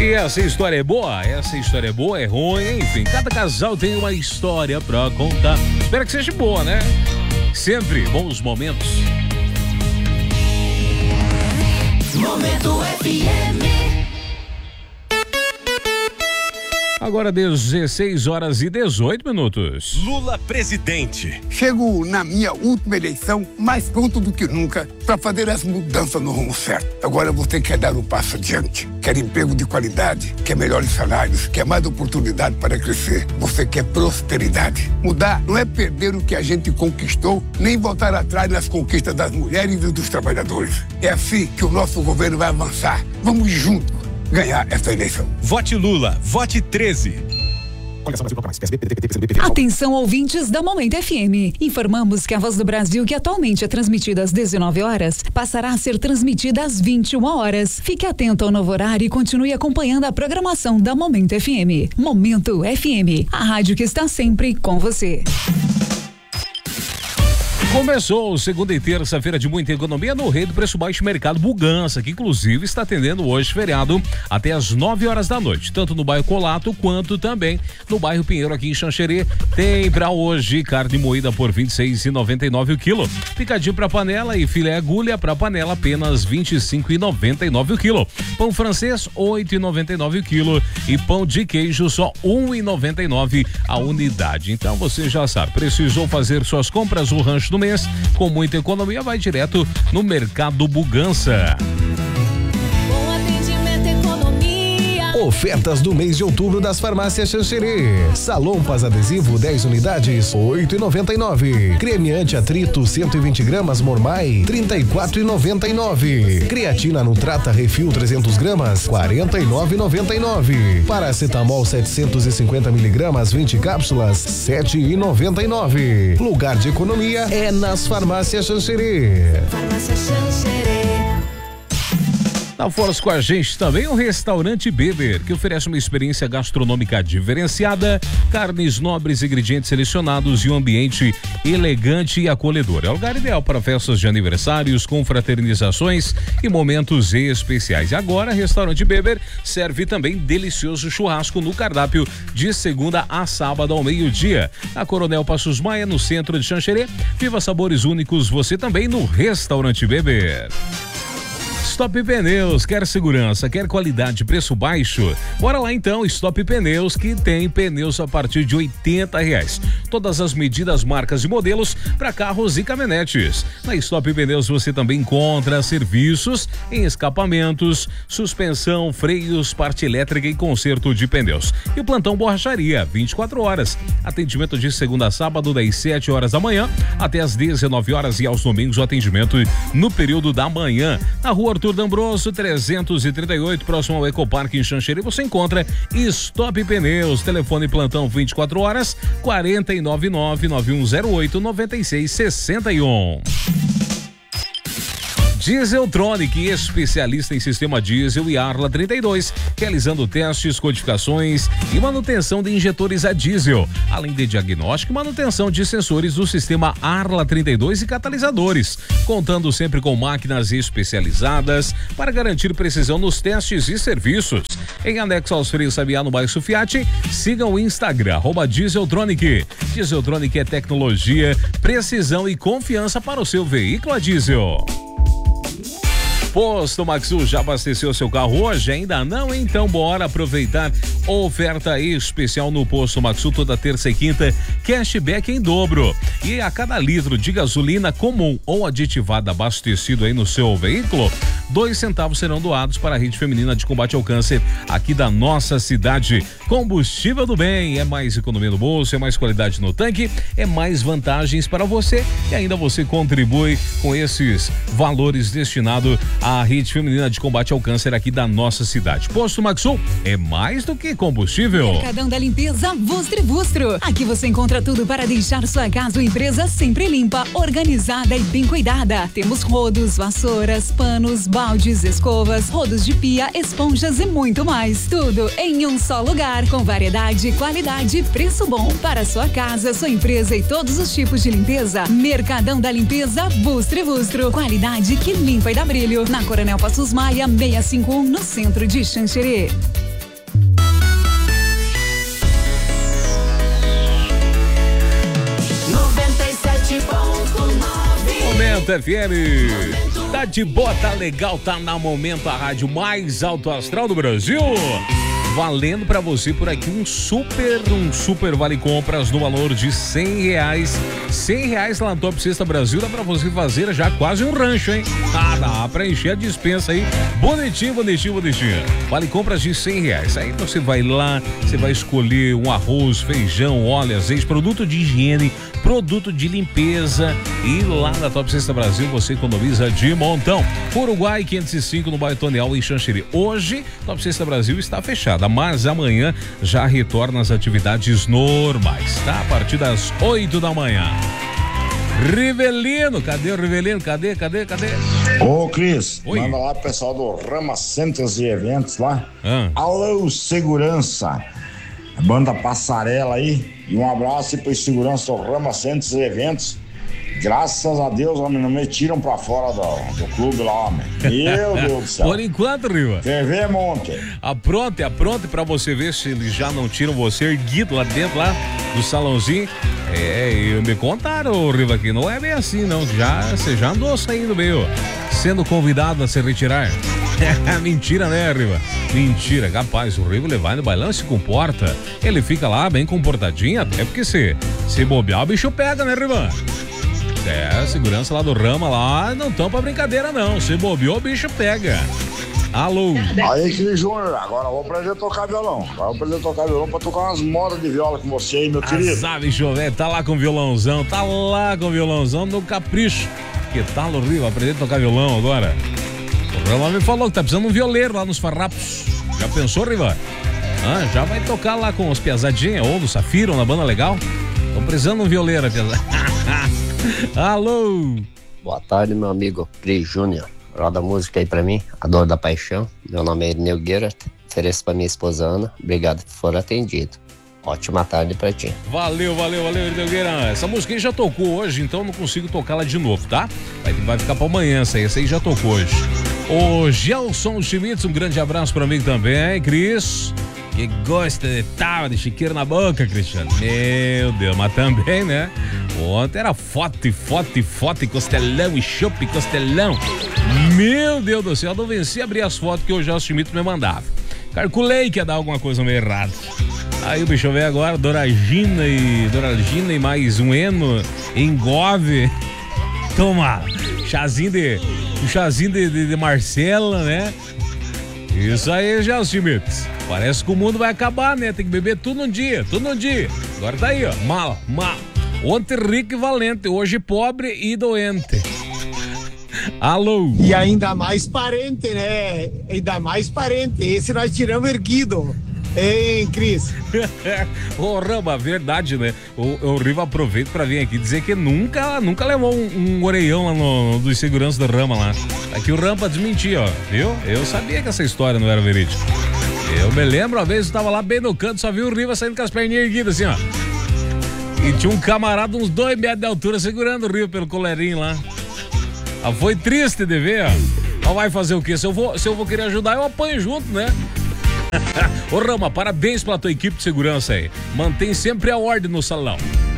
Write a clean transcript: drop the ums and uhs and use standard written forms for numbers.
E essa história é boa? Essa história é boa, é ruim, enfim, cada casal tem uma história pra contar. Espero que seja boa, né? Sempre bons momentos. Momento FM. Agora 16h18. Lula presidente. Chego na minha última eleição mais pronto do que nunca para fazer as mudanças no rumo certo. Agora você quer dar um passo adiante. Quer emprego de qualidade, quer melhores salários, quer mais oportunidade para crescer. Você quer prosperidade. Mudar não é perder o que a gente conquistou, nem voltar atrás nas conquistas das mulheres e dos trabalhadores. É assim que o nosso governo vai avançar. Vamos juntos ganhar essa eleição. Vote Lula, vote 13. Atenção, ouvintes da Momento FM. Informamos que a Voz do Brasil, que atualmente é transmitida às 19 horas, passará a ser transmitida às 21 horas. Fique atento ao novo horário e continue acompanhando a programação da Momento FM. Momento FM, a rádio que está sempre com você. Começou segunda e terça-feira de muita economia no Rei do Preço Baixo Mercado Bugança, que inclusive está atendendo hoje feriado até às 9 horas da noite, tanto no bairro Colato quanto também no bairro Pinheiro aqui em Xanxerê. Tem para hoje carne moída por R$ 26,99 o quilo, picadinho para panela e filé agulha para panela apenas R$ 25,99 o quilo, pão francês R$ 8,99 o quilo e pão de queijo só R$ 1,99 a unidade. Então você já sabe, precisou fazer suas compras, o rancho do mês com muita economia vai direto no Mercado Bugança. Ofertas do mês de outubro das farmácias Xanxerê. Salompas adesivo 10 unidades, R$ 8,99. Creme anti-atrito 120 gramas Mormai, R$ 34,99. Creatina Nutrata Refil 300 gramas, R$ 49,99. Paracetamol 750 miligramas 20 cápsulas, R$ 7,99. Lugar de economia é nas farmácias Xanxerê. Farmácia Xanxerê. Na Força com a gente também o Restaurante Beber, que oferece uma experiência gastronômica diferenciada, carnes nobres, ingredientes selecionados e um ambiente elegante e acolhedor. É o lugar ideal para festas de aniversários, confraternizações e momentos especiais. E agora, Restaurante Beber serve também delicioso churrasco no cardápio de segunda a sábado ao meio-dia. Na Coronel Passos Maia, no centro de Xanxerê. Viva sabores únicos, você também no Restaurante Beber. Stop Pneus, quer segurança, quer qualidade, preço baixo? Bora lá então, Stop Pneus, que tem pneus a partir de R$80. Todas as medidas, marcas e modelos para carros e caminhonetes. Na Stop Pneus você também encontra serviços em escapamentos, suspensão, freios, parte elétrica e conserto de pneus. E o plantão borracharia, 24 horas. Atendimento de segunda a sábado, das 7 horas da manhã até as 19 horas e aos domingos o atendimento no período da manhã. Na rua Arthur D'Ambroso, 338, próximo ao Ecoparque em Xanxerê, você encontra Stop Pneus. Telefone plantão 24 horas, 499-9108-9661. Dieseltronic, especialista em sistema diesel e Arla 32, realizando testes, codificações e manutenção de injetores a diesel, além de diagnóstico e manutenção de sensores do sistema Arla 32 e catalisadores, contando sempre com máquinas especializadas para garantir precisão nos testes e serviços. Em anexo aos freios Sabiá no bairro Sufiati, sigam o Instagram, @Dieseltronic. Dieseltronic é tecnologia, precisão e confiança para o seu veículo a diesel. Posto Maxu, já abasteceu seu carro hoje? Ainda não? Então bora aproveitar oferta especial no Posto Maxu toda terça e quinta, cashback em dobro. E a cada litro de gasolina comum ou aditivada abastecido aí no seu veículo, 2 centavos serão doados para a Rede Feminina de Combate ao Câncer aqui da nossa cidade. Combustível do bem, é mais economia no bolso, é mais qualidade no tanque, é mais vantagens para você e ainda você contribui com esses valores destinados à Rede Feminina de Combate ao Câncer aqui da nossa cidade. Posto Maxu é mais do que combustível. Mercadão da Limpeza Vustro. Aqui você encontra tudo para deixar sua casa ou empresa sempre limpa, organizada e bem cuidada. Temos rodos, vassouras, panos, baldes, escovas, rodos de pia, esponjas e muito mais. Tudo em um só lugar, com variedade, qualidade e preço bom para sua casa, sua empresa e todos os tipos de limpeza. Mercadão da Limpeza Vustro. Qualidade que limpa e dá brilho. Na Coronel Passos Maia, 651, no centro de Xanxerê. Momento FM. Tá de boa, tá legal, tá na Momento, a rádio mais alto astral do Brasil. Valendo pra você por aqui um super vale compras no valor de R$100. R$100 lá no Top Cesta Brasil, dá pra você fazer já quase um rancho, hein? Ah, dá pra encher a dispensa aí. Bonitinho. Vale compras de R$100. Aí você vai lá, você vai escolher um arroz, feijão, óleo, azeite, produto de higiene, produto de limpeza. E lá na Top Cesta Brasil você economiza de montão. Uruguai 505 no bairro Tonial, em Xanxerê. Hoje, Top Cesta Brasil está fechada, mas amanhã já retorna às atividades normais, tá? A partir das 8 da manhã. Rivelino, cadê o Rivelino? Cadê? Ô, Cris, Oi. manda lá pro pessoal do Rama Centros e Eventos lá. Alô, segurança. Banda Passarela aí. E um abraço aí pro segurança do Rama Centros e Eventos. Graças a Deus, homem, não me tiram pra fora do clube lá, homem. Meu Deus do céu. Por enquanto, Riva. TV monte. Apronte pra você ver se eles já não tiram você erguido lá dentro, lá do salãozinho. Me contaram, Riva, que não é bem assim, não. Você já andou saindo meio, sendo convidado a se retirar. Mentira, né, Riva? Mentira, capaz, o Riva vai no bailão, se comporta. Ele fica lá bem comportadinho, até porque se bobear, o bicho pega, né, Riva? A segurança lá do Rama lá não tão pra brincadeira, não. Se bobeou, o bicho pega. Alô. Aí, Cris Júnior, agora eu vou aprender a tocar violão. Pra tocar umas modas de viola com você aí, meu querido. Sabe, bicho, velho, tá lá com violãozão no capricho. Que tal, o Rio? Aprender a tocar violão agora. O Rama me falou que tá precisando de um violeiro lá nos farrapos. Já pensou, Riva? Já vai tocar lá com os Piazadinha ou do Safira, na banda legal? Tô precisando de um violeiro, Piazadinha. Alô. Boa tarde, meu amigo Cris Júnior. Roda música aí pra mim, A Dor da Paixão. Meu nome é Irineu Guerra. Ofereço pra minha esposa Ana. Obrigado por for atendido. Ótima tarde pra ti. Valeu, Irineu Guerra. Essa música aí já tocou hoje, então não consigo tocá-la de novo, tá? Vai ficar pra amanhã essa aí já tocou hoje. O Gelson Schmitz, um grande abraço pra mim também, hein, Cris? Que gosta de chiqueiro na boca, Cristiano. Meu Deus, mas também, né? Ontem era foto, costelão e chopp, costelão. Meu Deus do céu, eu não venci abrir as fotos que o Gelson Schmitz me mandava. Calculei que ia dar alguma coisa meio errada. Aí o bicho veio agora, Doragina e mais um eno, engove. Toma, chazinho de Marcela, né? Isso aí, Gelson Schmitz. Parece que o mundo vai acabar, né? Tem que beber tudo num dia. Agora tá aí, ó. Mal. Ontem rico e valente, hoje pobre e doente. Alô. E ainda mais parente, né? Esse nós tiramos erguido. Hein, Cris? Ô, Rama, verdade, né? O Riva aproveita pra vir aqui dizer que nunca levou um orelhão lá dos seguranças do Rama lá. Aqui o Rama desmentia, ó. Viu? Eu sabia que essa história não era verídica. Eu me lembro, uma vez eu tava lá bem no canto, só vi o Riva saindo com as perninhas erguidas assim, ó. E tinha um camarada uns 2 metros de altura segurando o Riva pelo colerinho lá. Foi triste de ver, ó. Mas vai fazer o quê? Se eu vou querer ajudar, eu apanho junto, né? Ô, Rama, parabéns pela tua equipe de segurança aí. Mantém sempre a ordem no salão.